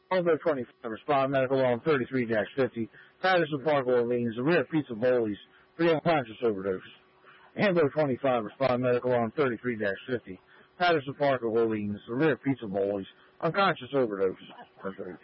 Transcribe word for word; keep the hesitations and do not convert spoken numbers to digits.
Although twenty-five, respond medical on thirty-three fifty. Patterson Park Orleans, the rear pizza Bowleys, three unconscious overdose. Ambo twenty-five, respond medical on thirty-three fifty. Patterson Park Orleans, the rear pizza Bowleys, unconscious overdose.